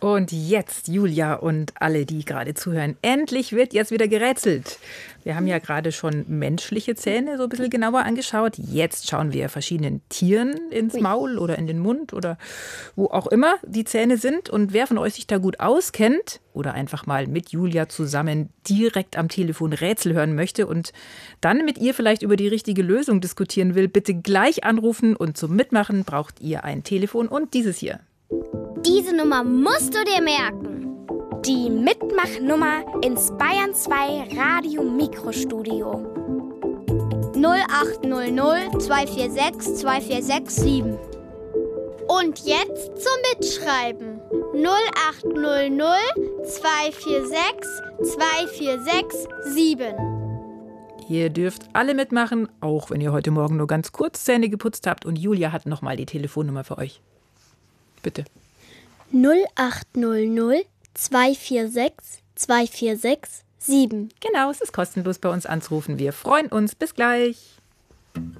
Und jetzt, Julia und alle, die gerade zuhören, endlich wird jetzt wieder gerätselt. Wir haben ja gerade schon menschliche Zähne so ein bisschen genauer angeschaut. Jetzt schauen wir verschiedenen Tieren ins Maul oder in den Mund oder wo auch immer die Zähne sind. Und wer von euch sich da gut auskennt oder einfach mal mit Julia zusammen direkt am Telefon Rätsel hören möchte und dann mit ihr vielleicht über die richtige Lösung diskutieren will, bitte gleich anrufen. Und zum Mitmachen braucht ihr ein Telefon und dieses hier. Diese Nummer musst du dir merken. Die Mitmachnummer ins Bayern 2 Radio Mikrostudio. 0800 246 2467. Und jetzt zum Mitschreiben. 0800 246 2467. Ihr dürft alle mitmachen, auch wenn ihr heute Morgen nur ganz kurz Zähne geputzt habt. Und Julia hat nochmal die Telefonnummer für euch. Bitte. 0800 246 2467. Genau, es ist kostenlos bei uns anzurufen. Wir freuen uns. Bis gleich.